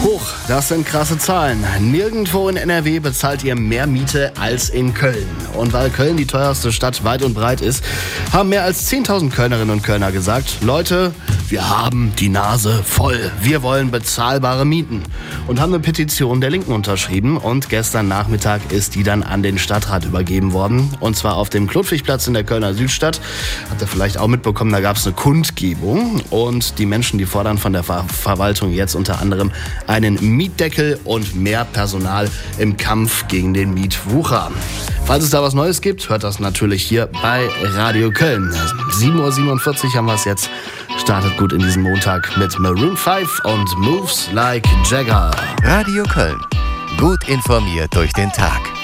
Hoch, das sind krasse Zahlen. Nirgendwo in NRW bezahlt ihr mehr Miete als in Köln. Und weil Köln die teuerste Stadt weit und breit ist, haben mehr als 10.000 Kölnerinnen und Kölner gesagt, Leute, wir haben die Nase voll. Wir wollen bezahlbare Mieten. Und haben eine Petition der Linken unterschrieben. Und gestern Nachmittag ist die dann an den Stadtrat übergeben worden. Und zwar auf dem Klotwigplatz in der Kölner Südstadt. Habt ihr vielleicht auch mitbekommen, da gab es eine Kundgebung. Und die Menschen, die fordern von der Verwaltung jetzt unter anderem einen Mietdeckel und mehr Personal im Kampf gegen den Mietwucher. Falls es da was Neues gibt, hört das natürlich hier bei Radio Köln. 7.47 Uhr haben wir es jetzt. Startet gut in diesen Montag mit Maroon 5 und Moves Like Jagger. Radio Köln. Gut informiert durch den Tag.